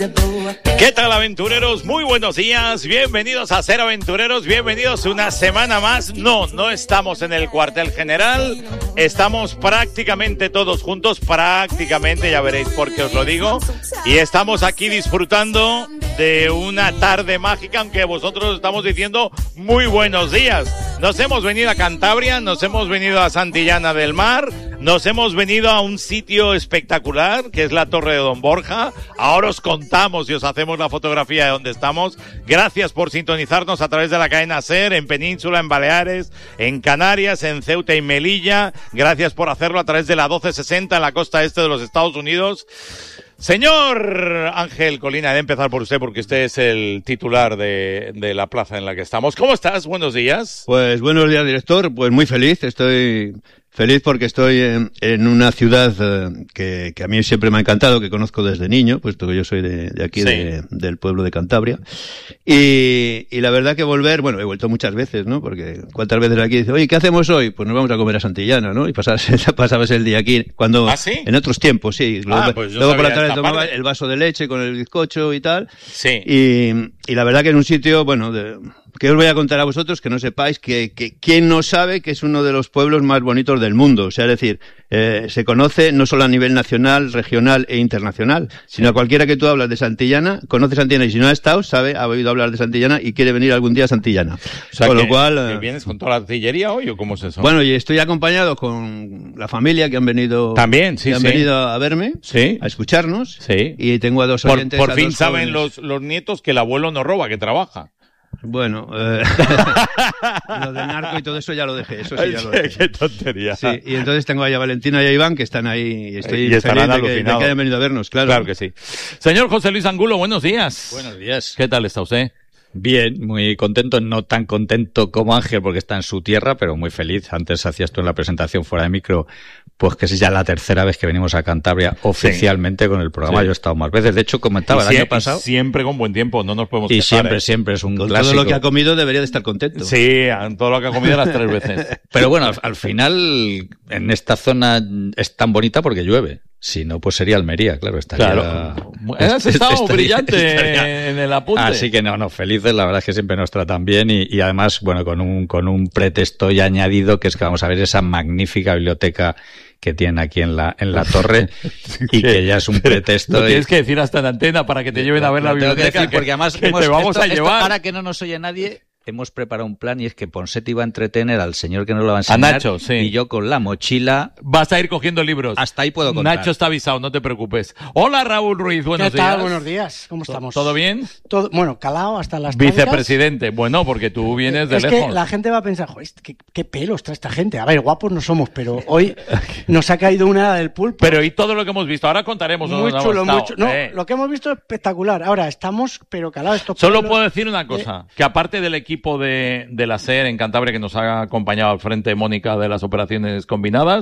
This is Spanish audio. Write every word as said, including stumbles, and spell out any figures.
¿Qué tal, aventureros? Muy buenos días, bienvenidos a Ser Aventureros, bienvenidos una semana más. No, no estamos en el cuartel general, estamos prácticamente todos juntos, prácticamente, ya veréis por qué os lo digo, y estamos aquí disfrutando de una tarde mágica, aunque vosotros estamos diciendo muy buenos días. Nos hemos venido a Cantabria, nos hemos venido a Santillana del Mar, nos hemos venido a un sitio espectacular, que es la Torre de Don Borja. Ahora os contamos y os hacemos la fotografía de donde estamos. Gracias por sintonizarnos a través de la cadena SER, en Península, en Baleares, en Canarias, en Ceuta y Melilla. Gracias por hacerlo a través de la doce sesenta en la costa este de los Estados Unidos. Señor Ángel Colina, de empezar por usted, porque usted es el titular de, de la plaza en la que estamos. ¿Cómo estás? Buenos días. Pues buenos días, director. Pues muy feliz, estoy feliz porque estoy en, en una ciudad eh, que, que a mí siempre me ha encantado, que conozco desde niño, puesto que yo soy de, de aquí, sí. de, del pueblo de Cantabria. Y, y la verdad que volver, bueno, he vuelto muchas veces, ¿no? Porque cuántas veces aquí dice, oye, ¿qué hacemos hoy? Pues nos vamos a comer a Santillana, ¿no? Y pasabas, pasabas el día aquí, cuando, ¿Ah, sí? En otros tiempos, sí. Luego, ah, pues luego por la tarde tomaba el vaso de leche con el bizcocho y tal. Sí. Y, y la verdad que en un sitio, bueno, de, que os voy a contar a vosotros, que no sepáis que, que quién no sabe que es uno de los pueblos más bonitos del mundo. O sea, es decir, eh, se conoce no solo a nivel nacional, regional e internacional, sino a cualquiera que tú hablas de Santillana, conoce Santillana, y si no ha estado, sabe, ha oído hablar de Santillana y quiere venir algún día a Santillana. O sea, con que, lo cual, ¿que vienes con toda la artillería hoy o cómo es eso? Bueno, y estoy acompañado con la familia que han venido, también, sí, que han sí. venido a verme, sí. a escucharnos, sí. Y tengo a dos por, oyentes. Por a fin dos saben jóvenes. los, los nietos que el abuelo no roba, que trabaja. Bueno, eh, lo del narco y todo eso ya lo dejé, eso sí ya lo dejé. Qué tontería. Sí, y entonces tengo ahí a Valentina y a Iván que están ahí y estoy y feliz de que, de que hayan venido a vernos, claro. Claro que sí. Señor José Luis Angulo, buenos días. Buenos días. ¿Qué tal está usted? Bien, muy contento, no tan contento como Ángel porque está en su tierra, pero muy feliz. Antes hacías tú en la presentación fuera de micro, pues que es ya la tercera vez que venimos a Cantabria oficialmente sí. con el programa. Sí. Yo he estado más veces. De hecho, comentaba y el año pasado. Siempre con buen tiempo, no nos podemos Y quejar, siempre, ¿eh? siempre es un con clásico. Todo lo que ha comido debería de estar contento. Sí, todo lo que ha comido las tres veces. Pero bueno, al, al final, en esta zona es tan bonita porque llueve. Si no, pues sería Almería, claro, estaría... Claro. Has estado estaría, brillante estaría. en el apunte. Así que no, no, felices, la verdad es que siempre nos tratan bien y, y además, bueno, con un, con un pretexto ya añadido, que es que vamos a ver esa magnífica biblioteca que tienen aquí en la, en la torre y que ya es un pretexto. Lo y... tienes que decir hasta en antena para que te lleven a ver la biblioteca. Tengo que decir, que, porque además que hemos, te vamos esto, a llevar. Esto, para que no nos oye nadie, hemos preparado un plan y es que Ponseti va a entretener al señor que nos lo va a enseñar. A Nacho, sí. Y yo con la mochila... Vas a ir cogiendo libros. Hasta ahí puedo contar. Nacho está avisado, no te preocupes. Hola, Raúl Ruiz, buenos días. ¿Qué tal? días. Buenos días, ¿cómo estamos? ¿Todo bien? Todo, bueno, calado hasta las Vicepresidente, tánicas. Bueno, porque tú vienes de es lejos. Es que la gente va a pensar, joder, ¿qué, qué pelos trae esta gente? A ver, guapos no somos, pero hoy nos ha caído una del pulpo. Pero y todo lo que hemos visto, ahora contaremos. Muy no chulo, muy chulo. No, eh. lo que hemos visto es espectacular. Ahora, estamos, pero calados estos Solo pelos, puedo decir una cosa, eh... que aparte del equipo de, de la SER en Cantabria que nos ha acompañado al frente Mónica de las operaciones combinadas,